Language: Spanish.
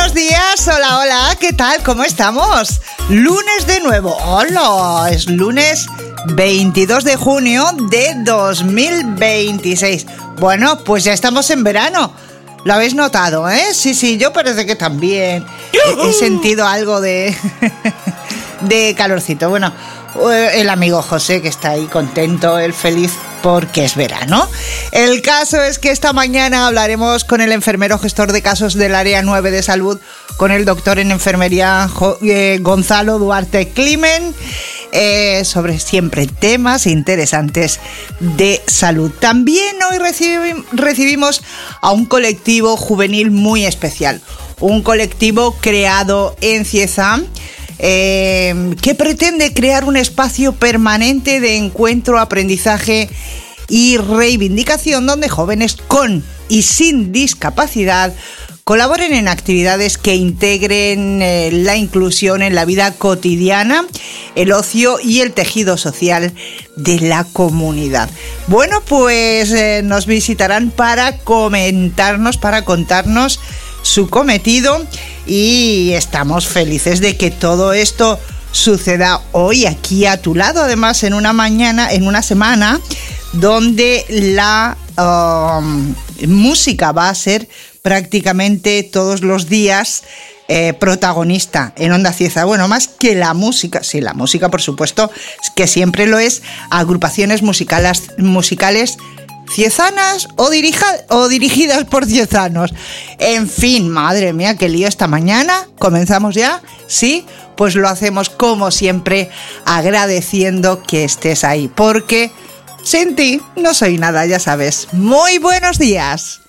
Buenos días, hola, hola, ¿qué tal? ¿Cómo estamos? Lunes de nuevo, hola, es lunes 22 de junio de 2026. Bueno, pues ya estamos en verano. ¿Lo habéis notado, eh? Sí, yo parece que también he sentido algo de calorcito. Bueno, el amigo José, que está ahí contento, él feliz porque es verano. El caso es que esta mañana hablaremos con el enfermero gestor de casos del área 9 de salud, con el doctor en enfermería Gonzalo Duarte Climent, sobre siempre temas interesantes de salud. También hoy recibimos a un colectivo juvenil muy especial, un colectivo creado en Cieza, que pretende crear un espacio permanente de encuentro, aprendizaje y reivindicación donde jóvenes con y sin discapacidad colaboren en actividades que integren la inclusión en la vida cotidiana, el ocio y el tejido social de la comunidad. Bueno, pues nos visitarán para comentarnos, para contarnos su cometido, y estamos felices de que todo esto suceda hoy aquí a tu lado, además en una semana donde la música va a ser prácticamente todos los días protagonista en Onda Cieza. Bueno, más que la música, sí, la música por supuesto, que siempre lo es, agrupaciones musicales ciezanas o dirigidas por ciezanos. En fin, madre mía, qué lío esta mañana. ¿Comenzamos ya? Sí, pues lo hacemos como siempre, agradeciendo que estés ahí, porque sin ti no soy nada, ya sabes. Muy buenos días.